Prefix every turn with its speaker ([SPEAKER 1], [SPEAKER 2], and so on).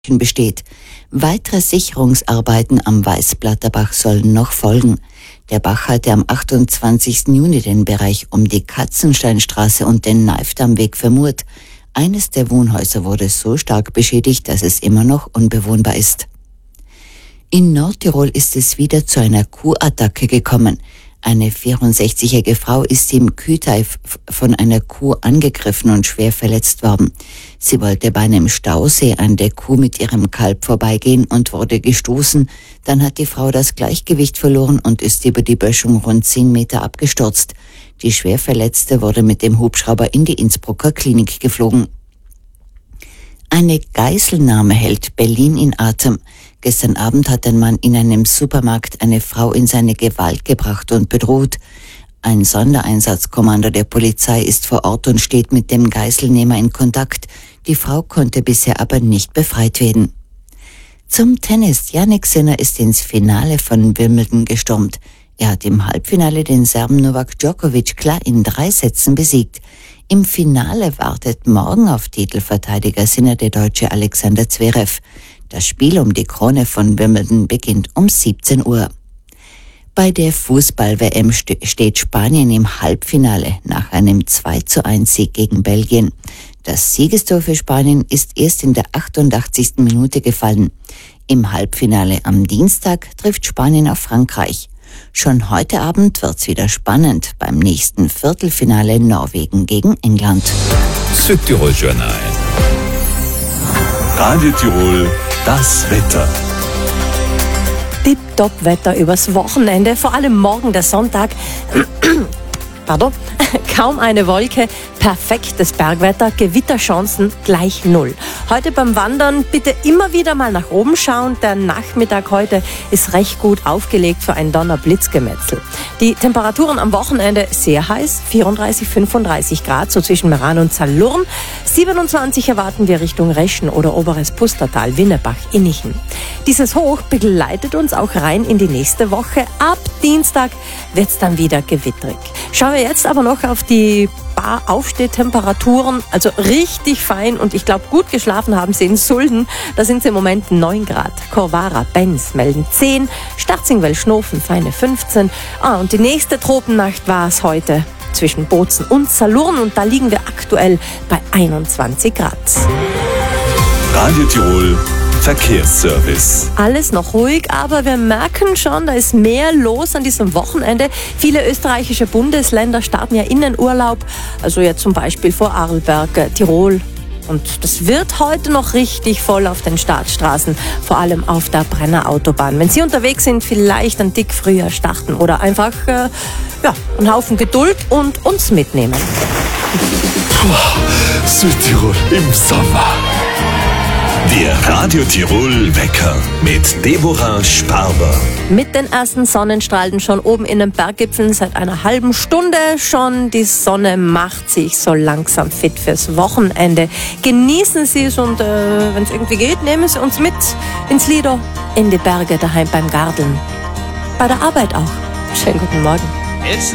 [SPEAKER 1] besteht. Weitere Sicherungsarbeiten am Weißblatterbach sollen noch folgen. Der Bach hatte am 28. Juni den Bereich um die Katzensteinstraße und den Neifdammweg vermurt. Eines der Wohnhäuser wurde so stark beschädigt, dass es immer noch unbewohnbar ist. In Nordtirol ist es wieder zu einer Kuhattacke gekommen. Eine 64-jährige Frau ist im Kühtai von einer Kuh angegriffen und schwer verletzt worden. Sie wollte bei einem Stausee an der Kuh mit ihrem Kalb vorbeigehen und wurde gestoßen. Dann hat die Frau das Gleichgewicht verloren und ist über die Böschung rund 10 Meter abgestürzt. Die Schwerverletzte wurde mit dem Hubschrauber in die Innsbrucker Klinik geflogen. Eine Geiselnahme hält Berlin in Atem. Gestern Abend hat ein Mann in einem Supermarkt eine Frau in seine Gewalt gebracht und bedroht. Ein Sondereinsatzkommando der Polizei ist vor Ort und steht mit dem Geiselnehmer in Kontakt. Die Frau konnte bisher aber nicht befreit werden. Zum Tennis. Jannik Sinner ist ins Finale von Wimbledon gestürmt. Er hat im Halbfinale den Serben Novak Djokovic klar in 3 Sätzen besiegt. Im Finale wartet morgen auf Titelverteidiger Sinner der Deutsche Alexander Zverev. Das Spiel um die Krone von Wimbledon beginnt um 17 Uhr. Bei der Fußball-WM steht Spanien im Halbfinale nach einem 2:1 gegen Belgien. Das Siegestor für Spanien ist erst in der 88. Minute gefallen. Im Halbfinale am Dienstag trifft Spanien auf Frankreich. Schon heute Abend wird's wieder spannend beim nächsten Viertelfinale Norwegen gegen England.
[SPEAKER 2] Südtirol Journal. Radio Tirol, das Wetter.
[SPEAKER 3] Tipptopp-Wetter übers Wochenende, vor allem morgen, der Sonntag. Kaum eine Wolke, perfektes Bergwetter, Gewitterchancen gleich 0. Heute beim Wandern bitte immer wieder mal nach oben schauen. Der Nachmittag heute ist recht gut aufgelegt für ein Donner-Blitzgemetzel. Die Temperaturen am Wochenende sehr heiß, 34, 35 Grad, so zwischen Meran und Zallurn. 27 erwarten wir Richtung Reschen oder Oberes Pustertal, Winnebach, Innichen. Dieses Hoch begleitet uns auch rein in die nächste Woche. Ab Dienstag wird's dann wieder gewitterig. Schauen wir jetzt aber noch auf die Aufstehtemperaturen, also richtig fein, und ich glaube, gut geschlafen haben sie in Sulden. Da sind es im Moment 9 Grad. Korvara, Benz melden 10, Starzingwell, Schnofen, feine 15. Und die nächste Tropennacht war es heute zwischen Bozen und Zallurn, und da liegen wir aktuell bei 21 Grad.
[SPEAKER 2] Radio Tirol Verkehrsservice.
[SPEAKER 3] Alles noch ruhig, aber wir merken schon, da ist mehr los an diesem Wochenende. Viele österreichische Bundesländer starten ja in den Urlaub, also jetzt zum Beispiel Vorarlberg, Tirol. Und das wird heute noch richtig voll auf den Startstraßen, vor allem auf der Brennerautobahn. Wenn Sie unterwegs sind, vielleicht ein Tick früher starten oder einfach einen Haufen Geduld und uns mitnehmen.
[SPEAKER 2] Südtirol im Sommer. Der Radio Tirol Wecker mit Deborah Sparber.
[SPEAKER 3] Mit den ersten Sonnenstrahlen schon oben in den Berggipfeln seit einer halben Stunde schon. Die Sonne macht sich so langsam fit fürs Wochenende. Genießen Sie es, und wenn es irgendwie geht, nehmen Sie uns mit ins Lido, in die Berge, daheim beim Gardeln. Bei der Arbeit auch. Schönen guten Morgen.